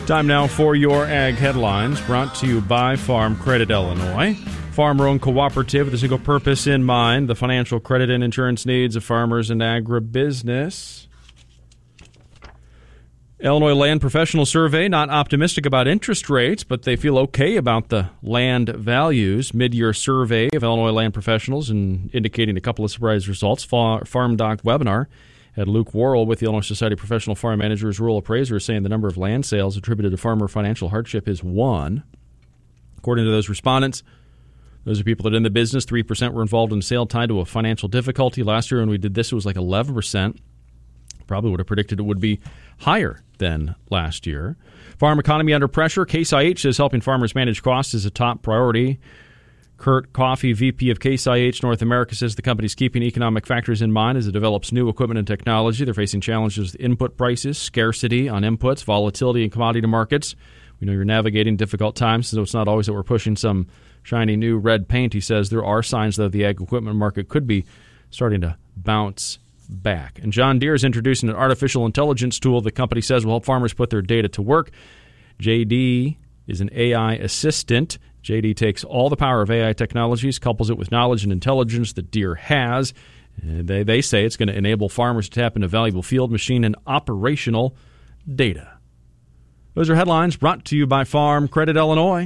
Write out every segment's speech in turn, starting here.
Time now for your Ag Headlines, brought to you by Farm Credit Illinois. Farmer-owned cooperative with a single purpose in mind, the financial credit and insurance needs of farmers and agribusiness. Illinois Land Professional Survey, not optimistic about interest rates, but they feel okay about the land values. Mid-year survey of Illinois land professionals and indicating a couple of surprise results. Farm Doc webinar had Luke Worrell with the Illinois Society of Professional Farm Managers, Rural Appraisers, saying the number of land sales attributed to farmer financial hardship is 1. According to those respondents, those are people that are in the business. 3% were involved in sale tied to a financial difficulty. Last year when we did this, it was like 11%. Probably would have predicted it would be higher than last year. Farm economy under pressure. Case IH says helping farmers manage costs is a top priority. Kurt Coffey, VP of Case IH North America, says the company is keeping economic factors in mind as it develops new equipment and technology. They're facing challenges with input prices, scarcity on inputs, volatility in commodity markets. We know you're navigating difficult times, so it's not always that we're pushing some shiny new red paint. He says there are signs that the ag equipment market could be starting to bounce back. And John Deere is introducing an artificial intelligence tool the company says will help farmers put their data to work. JD is an AI assistant. JD takes all the power of AI technologies, couples it with knowledge and intelligence that Deere has. They say it's going to enable farmers to tap into valuable field, machine, and operational data. Those are headlines brought to you by Farm Credit Illinois.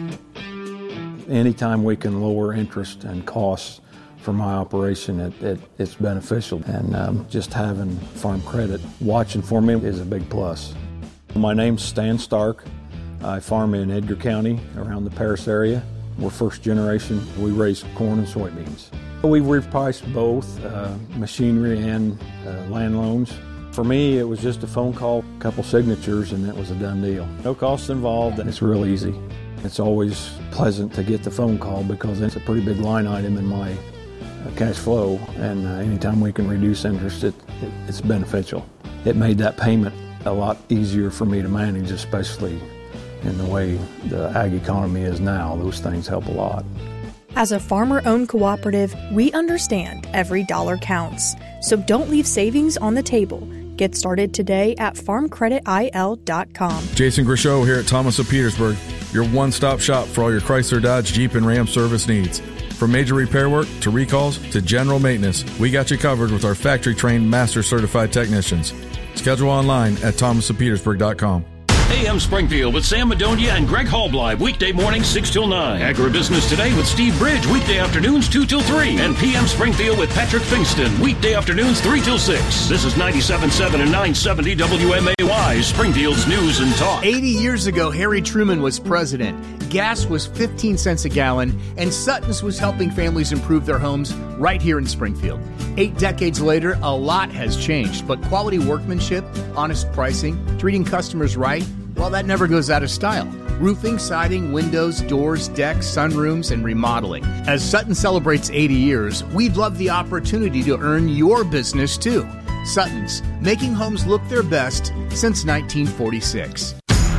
Anytime we can lower interest and costs for my operation, it's beneficial. And just having Farm Credit watching for me is a big plus. My name's Stan Stark. I farm in Edgar County around the Paris area. We're first generation. We raise corn and soybeans. We've repriced both machinery and land loans. For me, it was just a phone call, a couple signatures, and that was a done deal. No costs involved, and it's real easy. It's always pleasant to get the phone call because it's a pretty big line item in my cash flow, and anytime we can reduce interest, it's beneficial. It made that payment a lot easier for me to manage, especially in the way the ag economy is now. Those things help a lot. As a farmer-owned cooperative, we understand every dollar counts. So don't leave savings on the table. Get started today at farmcreditil.com. Jason Grishow here at Thomas of Petersburg, your one-stop shop for all your Chrysler, Dodge, Jeep, and Ram service needs. From major repair work to recalls to general maintenance, we got you covered with our factory-trained, master-certified technicians. Schedule online at thomasofpetersburg.com. AM Springfield with Sam Madonia and Greg Hallbleib, weekday mornings 6 till 9. Agribusiness Today with Steve Bridge, weekday afternoons 2 till 3. And PM Springfield with Patrick Fingston, weekday afternoons 3 till 6. This is 97.7 and 970 WMAY, Springfield's News and Talk. 80 years ago, Harry Truman was president. Gas was 15 cents a gallon, and Sutton's was helping families improve their homes right here in Springfield. 8 decades later, a lot has changed, but quality workmanship, honest pricing, treating customers right, well, that never goes out of style. Roofing, siding, windows, doors, decks, sunrooms, and remodeling. As Sutton celebrates 80 years, we'd love the opportunity to earn your business too. Sutton's, making homes look their best since 1946.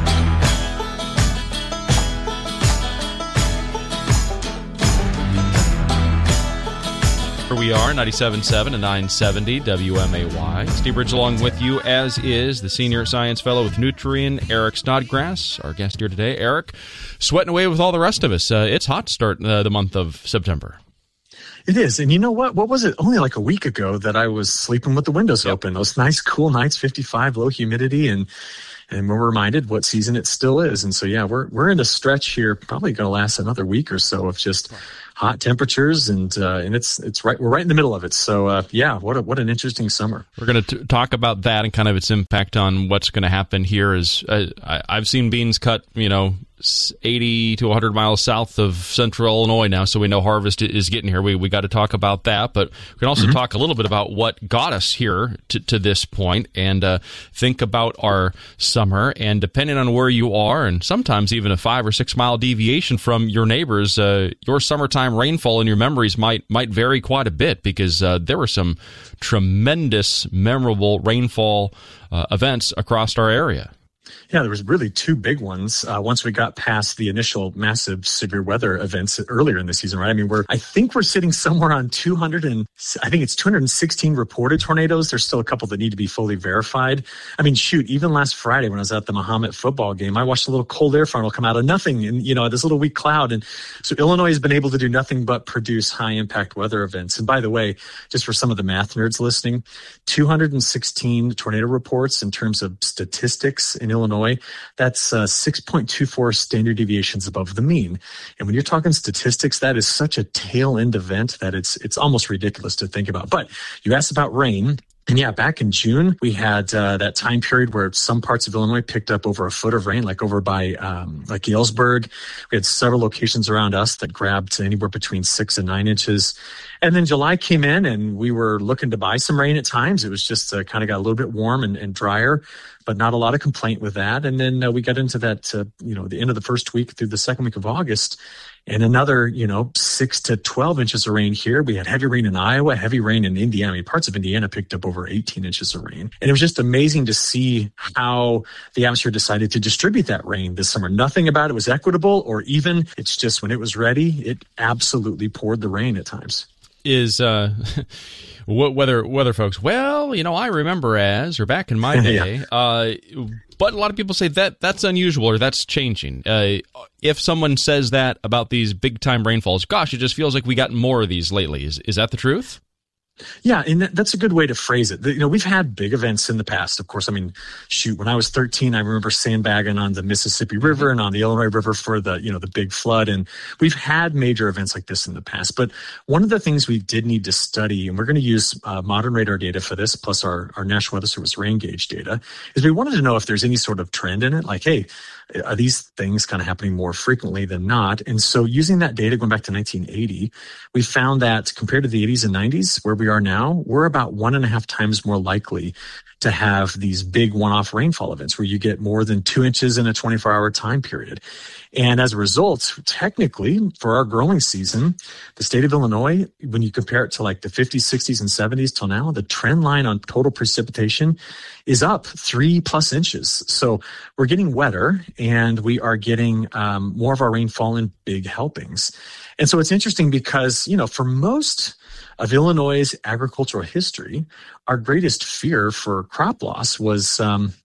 Here we are, 97.7 and 970 WMAY. Steve Bridge along with you, as is the Senior Science Fellow with Nutrien, Eric Snodgrass, our guest here today. Eric, sweating away with all the rest of us. It's hot to start the month of September. It is. And you know what? What was it? Only like a week ago that I was sleeping with the windows open. Those nice, cool nights, 55, low humidity, and we're reminded what season it still is. And so, yeah, we're in a stretch here, probably going to last another week or so of just hot temperatures, and it's right. We're right in the middle of it. So, yeah, what an interesting summer. We're going to talk about that and kind of its impact on what's going to happen here. I've seen beans cut, 80 to 100 miles south of central Illinois now, so we know harvest is getting here. We got to talk about that, but we can also talk a little bit about what got us here to this point, and think about our summer. And depending on where you are, and sometimes even a 5 or 6 mile deviation from your neighbors, your summertime rainfall in your memories might vary quite a bit, because there were some tremendous, memorable rainfall events across our area. Yeah, there was really two big ones. Once we got past the initial massive severe weather events earlier in the season, right? I mean, I think we're sitting somewhere on 216 reported tornadoes. There's still a couple that need to be fully verified. I mean, shoot, even last Friday when I was at the Mahomet football game, I watched a little cold air frontal come out of nothing and, this little weak cloud. And so Illinois has been able to do nothing but produce high impact weather events. And by the way, just for some of the math nerds listening, 216 tornado reports in terms of statistics in Illinois, that's 6.24 standard deviations above the mean. And when you're talking statistics, that is such a tail end event that it's almost ridiculous to think about. But you asked about rain. And yeah, back in June, we had that time period where some parts of Illinois picked up over a foot of rain, like over by like Galesburg. We had several locations around us that grabbed anywhere between 6 and 9 inches. And then July came in and we were looking to buy some rain at times. It was just kind of got a little bit warm and drier, but not a lot of complaint with that. And then we got into that, the end of the first week through the second week of August. And another, 6 to 12 inches of rain here. We had heavy rain in Iowa, heavy rain in Indiana. I mean, parts of Indiana picked up over 18 inches of rain. And it was just amazing to see how the atmosphere decided to distribute that rain this summer. Nothing about it was equitable or even. It's just when it was ready, it absolutely poured the rain at times. Is weather folks, well, I remember or back in my day, yeah. But a lot of people say that's unusual or that's changing. If someone says that about these big-time rainfalls, gosh, it just feels like we got more of these lately. Is that the truth? Yeah, and that's a good way to phrase it. We've had big events in the past. Of course, I mean, shoot, when I was 13, I remember sandbagging on the Mississippi River and on the Illinois River for the big flood. And we've had major events like this in the past. But one of the things we did need to study, and we're going to use modern radar data for this, plus our National Weather Service rain gauge data, is we wanted to know if there's any sort of trend in it. Like, hey, are these things kind of happening more frequently than not? And so using that data going back to 1980, we found that compared to the 80s and 90s, where we are now, we're about 1.5 times more likely to have these big one-off rainfall events where you get more than 2 inches in a 24-hour time period. And as a result, technically, for our growing season, the state of Illinois, when you compare it to like the 50s, 60s, and 70s till now, the trend line on total precipitation is up 3+ inches. So we're getting wetter and we are getting more of our rainfall in big helpings. And so it's interesting because, for most of Illinois' agricultural history, our greatest fear for crop loss was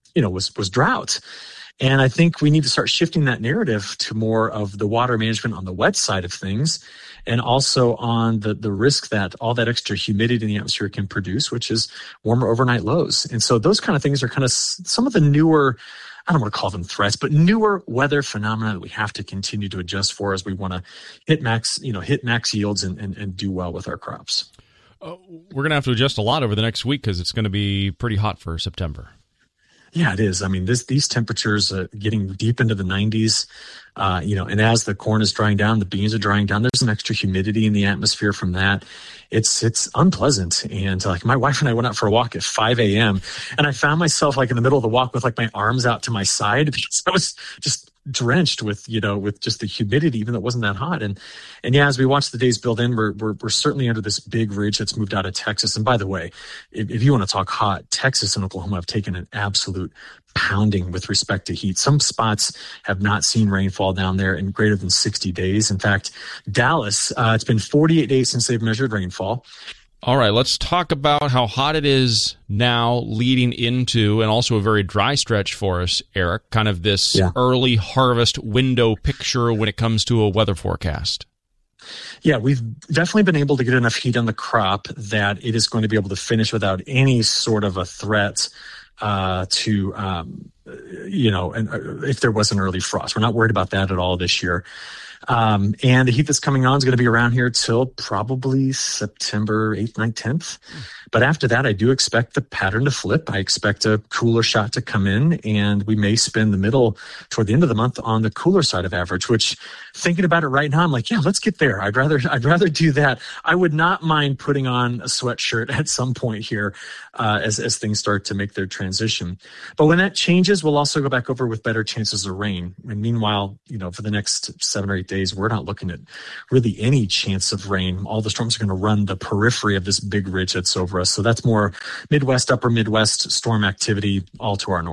drought. And I think we need to start shifting that narrative to more of the water management on the wet side of things, and also on the risk that all that extra humidity in the atmosphere can produce, which is warmer overnight lows. And so those kind of things are kind of some of the newer, I don't want to call them threats, but newer weather phenomena that we have to continue to adjust for as we want to hit max yields and do well with our crops. We're going to have to adjust a lot over the next week because it's going to be pretty hot for September. Yeah, it is. I mean, these temperatures getting deep into the 90s, and as the corn is drying down, the beans are drying down, there's some extra humidity in the atmosphere from that. It's unpleasant. And like my wife and I went out for a walk at 5 a.m. and I found myself like in the middle of the walk with like my arms out to my side because I was just drenched with just the humidity, even though it wasn't that hot. And yeah, as we watch the days build in, we're certainly under this big ridge that's moved out of Texas. And by the way, if you want to talk hot, Texas and Oklahoma have taken an absolute pounding with respect to heat. Some spots have not seen rainfall down there in greater than 60 days. In fact, Dallas, it's been 48 days since they've measured rainfall. All right, let's talk about how hot it is now leading into, and also a very dry stretch for us, Eric, kind of this early harvest window picture when it comes to a weather forecast. Yeah, we've definitely been able to get enough heat on the crop that it is going to be able to finish without any sort of a threat if there was an early frost. We're not worried about that at all this year. And the heat that's coming on is going to be around here till probably September 8th, 9th, 10th. But after that, I do expect the pattern to flip. I expect a cooler shot to come in, and we may spend the middle toward the end of the month on the cooler side of average, which thinking about it right now, I'm like, yeah, let's get there. I'd rather do that. I would not mind putting on a sweatshirt at some point here as things start to make their transition. But when that changes, we'll also go back over with better chances of rain. And meanwhile, for the next 7 or 8 days, we're not looking at really any chance of rain. All the storms are going to run the periphery of this big ridge that's over us. So that's more Midwest, upper Midwest storm activity all to our north.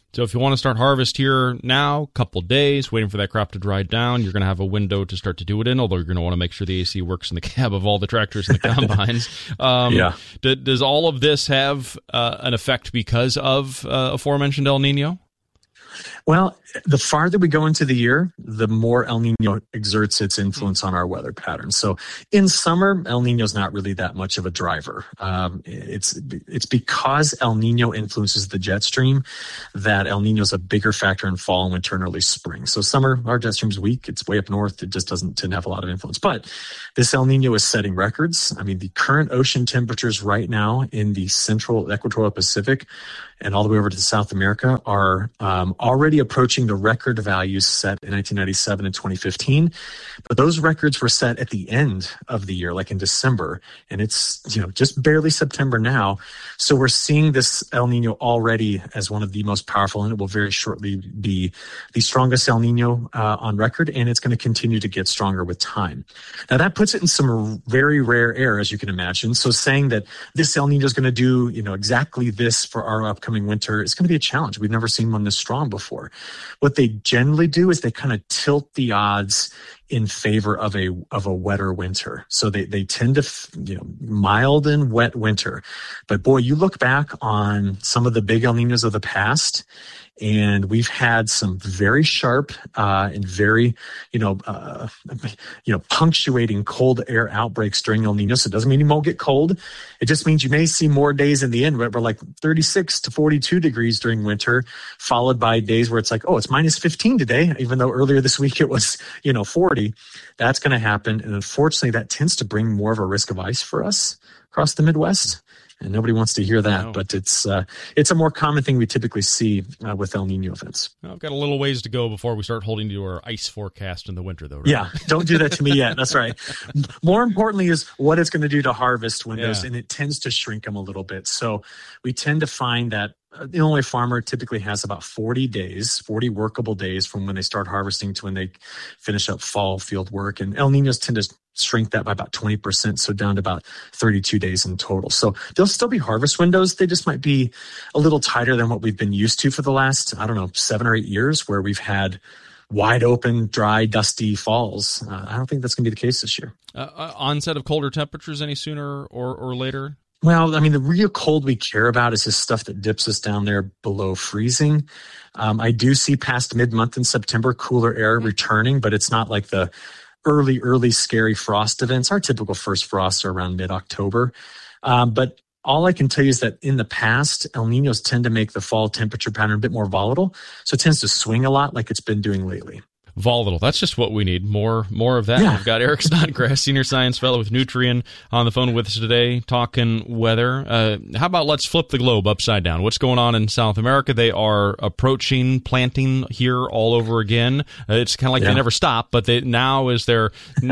So if you want to start harvest here now, couple days, waiting for that crop to dry down, you're going to have a window to start to do it in, although you're going to want to make sure the AC works in the cab of all the tractors and the combines. Does all of this have an effect because of aforementioned El Nino? Well, the farther we go into the year, the more El Nino exerts its influence on our weather patterns. So in summer, El Nino is not really that much of a driver. It's because El Nino influences the jet stream that El Nino is a bigger factor in fall and winter and early spring. So summer, our jet stream's weak. It's way up north. It just doesn't tend to have a lot of influence. But this El Nino is setting records. I mean, the current ocean temperatures right now in the central equatorial Pacific and all the way over to South America are already approaching the record values set in 1997 and 2015. But those records were set at the end of the year, like in December, and it's just barely September now. So we're seeing this El Nino already as one of the most powerful, and it will very shortly be the strongest El Nino on record, and it's going to continue to get stronger with time. Now that puts it in some very rare air, as you can imagine. So saying that this El Nino is going to do exactly this for our upcoming winter is going to be a challenge. We've never seen one this strong before. What they generally do is they kind of tilt the odds in favor of a wetter winter. So they tend to, mild and wet winter. But boy, you look back on some of the big El Ninos of the past, and we've had some very sharp and very, punctuating cold air outbreaks during El Nino. So it doesn't mean you won't get cold. It just means you may see more days in the end where we're like 36 to 42 degrees during winter, followed by days where it's like, oh, it's minus 15 today, even though earlier this week it was, 40. That's going to happen. And unfortunately, that tends to bring more of a risk of ice for us across the Midwest. And nobody wants to hear that, but it's a more common thing we typically see with El Nino events. Well, I've got a little ways to go before we start holding to our ice forecast in the winter, though, right? Yeah, don't do that to me yet. That's right. More importantly is what it's going to do to harvest windows, and it tends to shrink them a little bit. So we tend to find that the Illinois farmer typically has about 40 workable days from when they start harvesting to when they finish up fall field work. And El Ninos tend to shrink that by about 20%, so down to about 32 days in total. So there'll still be harvest windows. They just might be a little tighter than what we've been used to for the last, 7 or 8 years, where we've had wide open, dry, dusty falls. I don't think that's going to be the case this year. Onset of colder temperatures any sooner or later? Well, the real cold we care about is this stuff that dips us down there below freezing. I do see past mid-month in September cooler air returning, but it's not like the early scary frost events. Our typical first frosts are around mid-October. But all I can tell you is that in the past, El Ninos tend to make the fall temperature pattern a bit more volatile. So it tends to swing a lot like it's been doing lately. Volatile. That's just what we need. More of that. Yeah. We've got Eric Snodgrass, Senior Science Fellow with Nutrien, on the phone with us today, talking weather. How about let's flip the globe upside down? What's going on in South America? They are approaching planting here all over again. It's kind of like they never stop, but now is their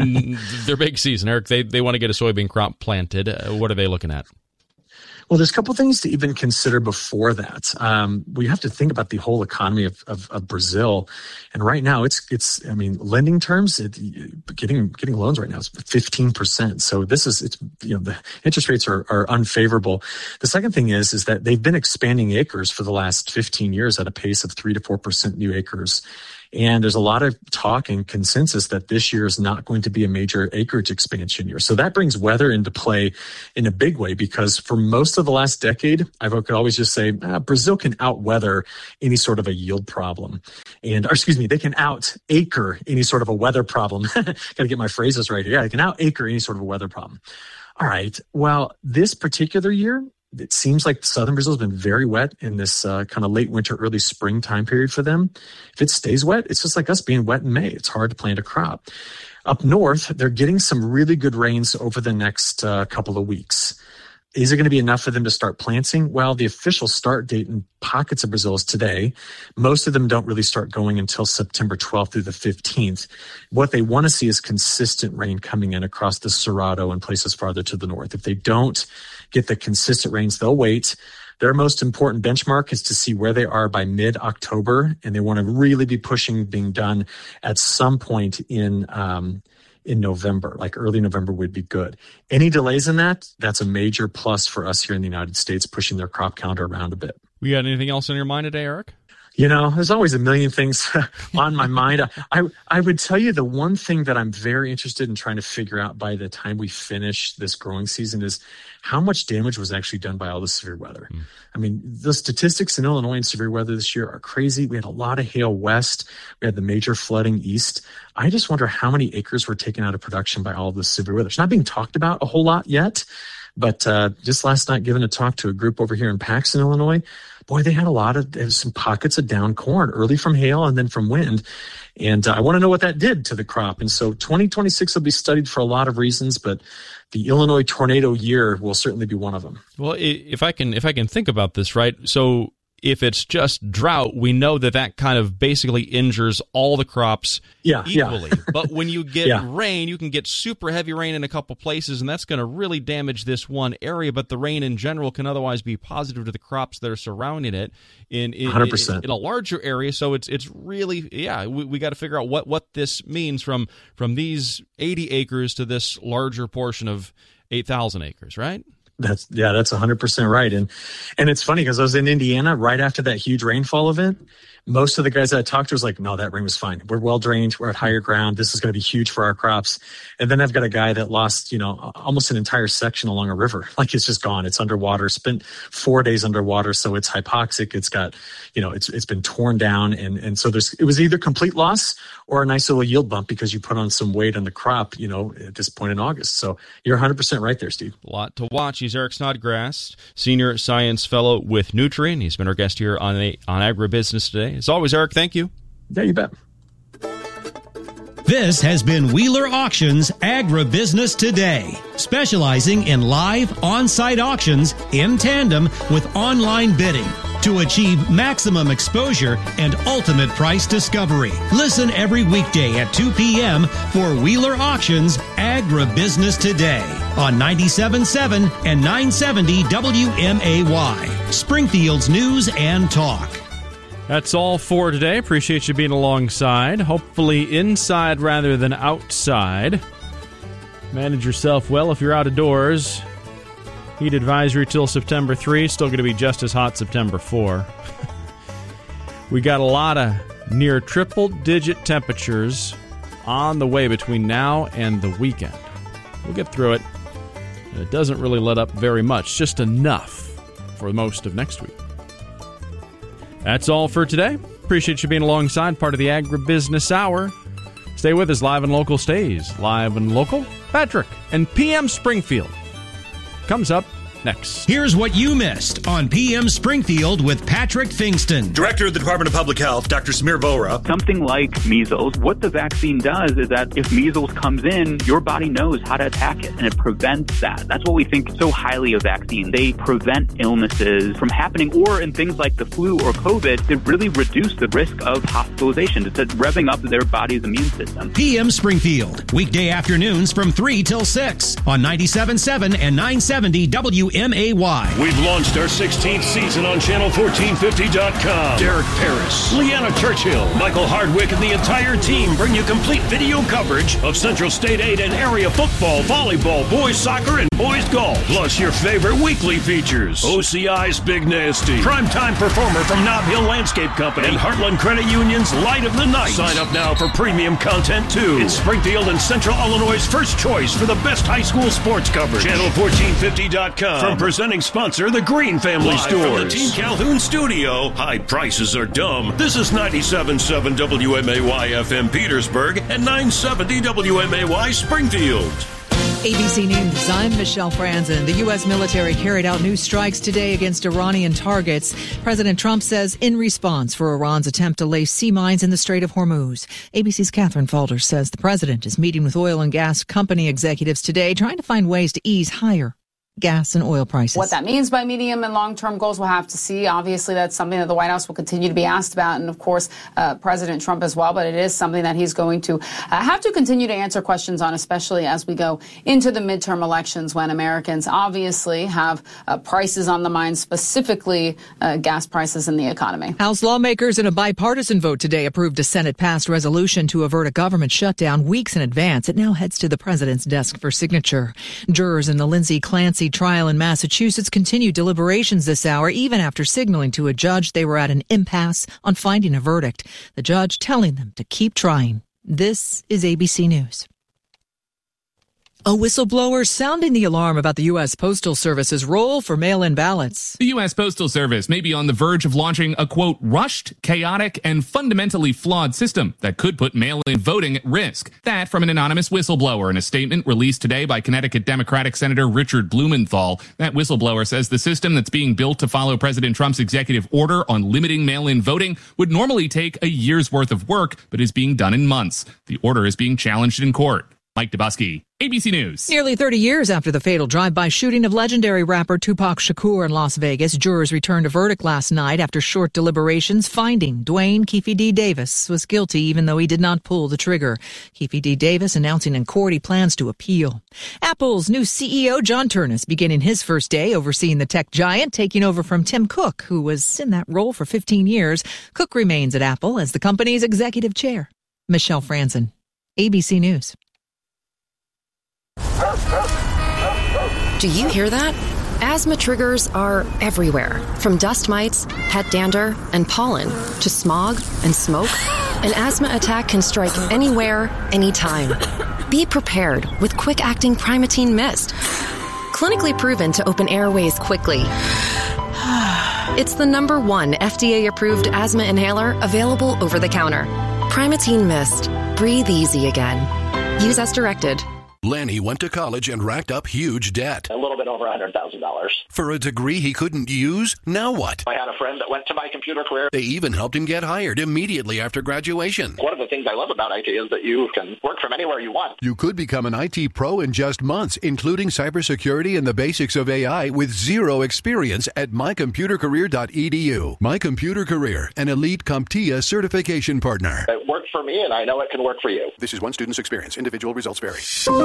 big season. Eric, they want to get a soybean crop planted. What are they looking at? Well, there's a couple things to even consider before that. We have to think about the whole economy of Brazil, and right now it's lending terms, getting loans right now is 15%. So the interest rates are unfavorable. The second thing is that they've been expanding acres for the last 15 years at a pace of 3 to 4% new acres. And there's a lot of talk and consensus that this year is not going to be a major acreage expansion year. So that brings weather into play in a big way, because for most of the last decade, I could always just say Brazil can outweather any sort of a yield problem. They can out-acre any sort of a weather problem. Got to get my phrases right here. Yeah, they can out-acre any sort of a weather problem. All right. Well, this particular year, it seems like southern Brazil has been very wet in this kind of late winter, early spring time period for them. If it stays wet, it's just like us being wet in May. It's hard to plant a crop. Up north, they're getting some really good rains over the next couple of weeks. Is it going to be enough for them to start planting? Well, the official start date in pockets of Brazil is today. Most of them don't really start going until September 12th through the 15th. What they want to see is consistent rain coming in across the Cerrado and places farther to the north. If they don't get the consistent rains, they'll wait. Their most important benchmark is to see where they are by mid-October, and they want to really be pushing being done at some point in November, like early November would be good. Any delays in that, that's a major plus for us here in the United States, pushing their crop counter around a bit. We got anything else on your mind today, Eric? There's always a million things on my mind. I would tell you the one thing that I'm very interested in trying to figure out by the time we finish this growing season is how much damage was actually done by all the severe weather. I mean, the statistics in Illinois in severe weather this year are crazy. We had a lot of hail west. We had the major flooding east. I just wonder how many acres were taken out of production by all of this severe weather. It's not being talked about a whole lot yet, but just last night giving a talk to a group over here in Paxton, Illinois, boy, they had some pockets of down corn early from hail and then from wind. And I want to know what that did to the crop. And so 2026 will be studied for a lot of reasons, but the Illinois tornado year will certainly be one of them. Well, if I can think about this, right? So if it's just drought, we know that kind of basically injures all the crops equally. But when you get rain, you can get super heavy rain in a couple places, and that's going to really damage this one area. But the rain in general can otherwise be positive to the crops that are surrounding it in 100%. in a larger area. So it's really, we got to figure out what this means from these 80 acres to this larger portion of 8,000 acres, right? That's 100% right. And it's funny because I was in Indiana right after that huge rainfall event. Most of the guys that I talked to was like, no, that rain was fine. We're well drained. We're at higher ground. This is going to be huge for our crops. And then I've got a guy that lost, almost an entire section along a river. Like it's just gone. It's underwater, spent 4 days underwater. So it's hypoxic. It's got, it's been torn down. And so it was either complete loss or a nice little yield bump because you put on some weight on the crop, at this point in August. So you're 100% right there, Steve. A lot to watch. He's Eric Snodgrass, Senior Science Fellow with Nutrien. He's been our guest here on Agribusiness Today. As always, Eric, thank you. Yeah, you bet. This has been Wheeler Auctions Agribusiness Today, specializing in live on-site auctions in tandem with online bidding to achieve maximum exposure and ultimate price discovery. Listen every weekday at 2 p.m. for Wheeler Auctions Agribusiness Today on 97.7 and 970 WMAY, Springfield's News and Talk. That's all for today. Appreciate you being alongside. Hopefully inside rather than outside. Manage yourself well if you're out of doors. Heat advisory till September 3. Still going to be just as hot September 4. We got a lot of near triple-digit temperatures on the way between now and the weekend. We'll get through it. And it doesn't really let up very much. Just enough for most of next week. That's all for today. Appreciate you being alongside, part of the Agribusiness Hour. Stay with us. Live and Local stays. Live and Local. Patrick and PM Springfield comes up next. Here's what you missed on PM Springfield with Patrick Fingston. Director of the Department of Public Health, Dr. Samir Vohra. Something like measles, what the vaccine does is that if measles comes in, your body knows how to attack it, and it prevents that. That's what we think so highly of vaccines. They prevent illnesses from happening, or in things like the flu or COVID, they really reduce the risk of hospitalization. It's revving up their body's immune system. PM Springfield, weekday afternoons from 3 till 6 on 97.7 and 970 WMAY. We've launched our 16th season on Channel1450.com. Derek Paris, Leanna Churchill, Michael Hardwick, and the entire team bring you complete video coverage of Central State 8 and area football, volleyball, boys soccer, and boys golf. Plus your favorite weekly features. OCI's Big Nasty, primetime performer from Nob Hill Landscape Company, and Heartland Credit Union's Light of the Night. Sign up now for premium content too. It's Springfield and Central Illinois' first choice for the best high school sports coverage. Channel1450.com. From presenting sponsor, the Green Family Live Stores. From the Team Calhoun studio, high prices are dumb. This is 97.7 WMAY FM Petersburg and 970 WMAY Springfield. ABC News, I'm Michelle Franzen. The U.S. military carried out new strikes today against Iranian targets. President Trump says in response for Iran's attempt to lay sea mines in the Strait of Hormuz. ABC's Catherine Falder says the president is meeting with oil and gas company executives today, trying to find ways to ease higher gas and oil prices. What that means by medium and long-term goals, we'll have to see. Obviously, that's something that the White House will continue to be asked about, and of course, President Trump as well. But it is something that he's going to have to continue to answer questions on, especially as we go into the midterm elections, when Americans obviously have prices on the mind, specifically gas prices in the economy. House lawmakers in a bipartisan vote today approved a Senate-passed resolution to avert a government shutdown weeks in advance. It now heads to the president's desk for signature. Jurors in the Lindsay Clancy Dorsey trial in Massachusetts continued deliberations this hour, even after signaling to a judge they were at an impasse on finding a verdict. The judge telling them to keep trying. This is ABC News. A whistleblower sounding the alarm about the U.S. Postal Service's role for mail-in ballots. The U.S. Postal Service may be on the verge of launching a, quote, rushed, chaotic, and fundamentally flawed system that could put mail-in voting at risk. That from an anonymous whistleblower in a statement released today by Connecticut Democratic Senator Richard Blumenthal. That whistleblower says the system that's being built to follow President Trump's executive order on limiting mail-in voting would normally take a year's worth of work, but is being done in months. The order is being challenged in court. Mike Dubusky, ABC News. Nearly 30 years after the fatal drive-by shooting of legendary rapper Tupac Shakur in Las Vegas, jurors returned a verdict last night after short deliberations finding Dwayne Keefe D. Davis was guilty even though he did not pull the trigger. Keefe D. Davis announcing in court he plans to appeal. Apple's new CEO John Ternus beginning his first day overseeing the tech giant, taking over from Tim Cook, who was in that role for 15 years. Cook remains at Apple as the company's executive chair. Michelle Franzen, ABC News. Do you hear that? Asthma triggers are everywhere, from dust mites, pet dander, and pollen, to smog and smoke. An asthma attack can strike anywhere, anytime. Be prepared with quick-acting Primatene Mist. Clinically proven to open airways quickly. It's the #1 FDA-approved asthma inhaler available over the counter. Primatene Mist. Breathe easy again. Use as directed. Lanny went to college and racked up huge debt. A little bit over $100,000. For a degree he couldn't use? Now what? I had a friend that went to my computer career. They even helped him get hired immediately after graduation. One of the things I love about IT is that you can work from anywhere you want. You could become an IT pro in just months, including cybersecurity and the basics of AI with zero experience at mycomputercareer.edu. My Computer Career, an elite CompTIA certification partner. It worked for me, and I know it can work for you. This is one student's experience. Individual results vary.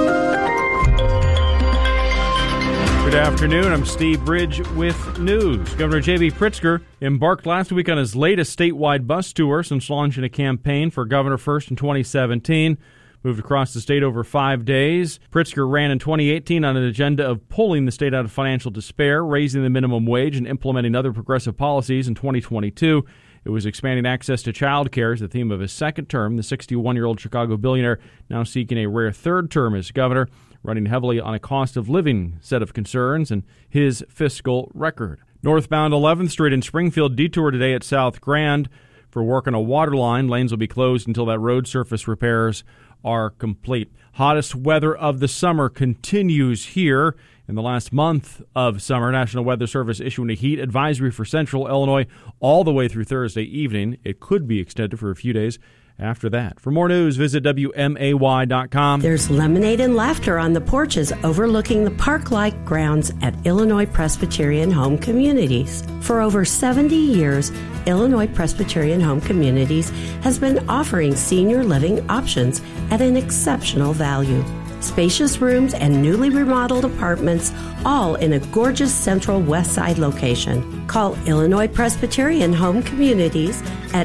Good afternoon. I'm Steve Bridge with news. Governor J.B. Pritzker embarked last week on his latest statewide bus tour since launching a campaign for Governor First in 2017. Moved across the state over 5 days. Pritzker ran in 2018 on an agenda of pulling the state out of financial despair, raising the minimum wage, and implementing other progressive policies. In 2022, it was expanding access to child care as the theme of his second term. The 61-year-old Chicago billionaire now seeking a rare third term as governor, running heavily on a cost of living set of concerns and his fiscal record. Northbound 11th Street in Springfield detour today at South Grand for work on a water line. Lanes will be closed until that road surface repairs are complete. Hottest weather of the summer continues here. In the last month of summer, National Weather Service issuing a heat advisory for central Illinois all the way through Thursday evening. It could be extended for a few days after that. For more news, visit WMAY.com. There's lemonade and laughter on the porches overlooking the park-like grounds at Illinois Presbyterian Home Communities. For over 70 years, Illinois Presbyterian Home Communities has been offering senior living options at an exceptional value. Spacious rooms and newly remodeled apartments, all in a gorgeous central west side location. Call Illinois Presbyterian Home Communities at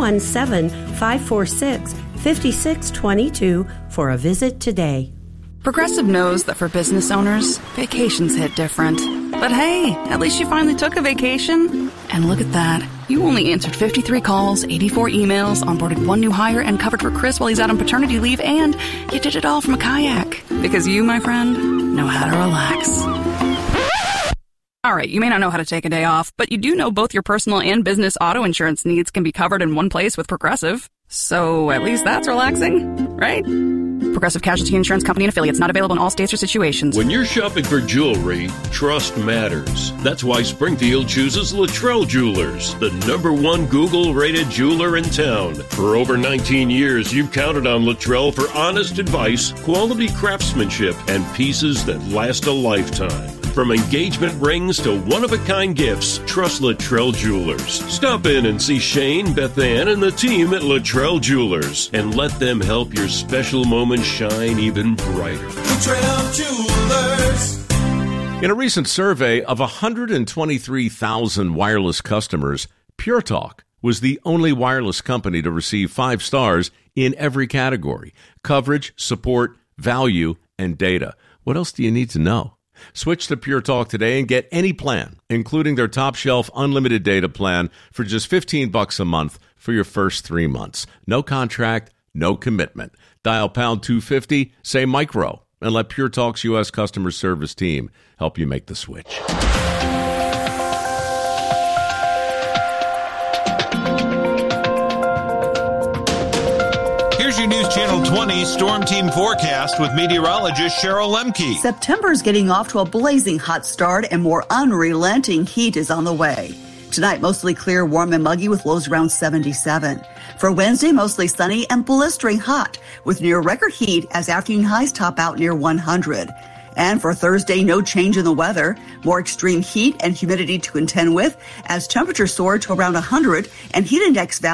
217-546-5622 for a visit today. Progressive knows that for business owners, vacations hit different. But hey, at least you finally took a vacation. And look at that. You only answered 53 calls, 84 emails, onboarded one new hire, and covered for Chris while he's out on paternity leave, and you did it all from a kayak. Because you, my friend, know how to relax. All right, you may not know how to take a day off, but you do know both your personal and business auto insurance needs can be covered in one place with Progressive. So at least that's relaxing, right? Progressive Casualty Insurance Company and Affiliates. Not available in all states or situations. When you're shopping for jewelry, trust matters. That's why Springfield chooses Luttrell Jewelers, the #1 Google-rated jeweler in town. For over 19 years, you've counted on Luttrell for honest advice, quality craftsmanship, and pieces that last a lifetime. From engagement rings to one-of-a-kind gifts, trust Luttrell Jewelers. Stop in and see Shane, Beth Ann, and the team at Luttrell Jewelers, and let them help your special moments shine even brighter. Luttrell Jewelers. In a recent survey of 123,000 wireless customers, Pure Talk was the only wireless company to receive 5 stars in every category: coverage, support, value, and data. What else do you need to know? Switch to Pure Talk today and get any plan, including their top shelf unlimited data plan for just $15 a month for your first 3 months. No contract, no commitment. Dial pound 250, say micro, and let Pure Talk's U.S. customer service team help you make the switch. Here's your News Channel 20 Storm Team forecast with meteorologist Cheryl Lemke. September's getting off to a blazing hot start and more unrelenting heat is on the way. Tonight, mostly clear, warm and muggy with lows around 77. For Wednesday, mostly sunny and blistering hot with near record heat as afternoon highs top out near 100. And for Thursday, no change in the weather. More extreme heat and humidity to contend with as temperatures soar to around 100 and heat index value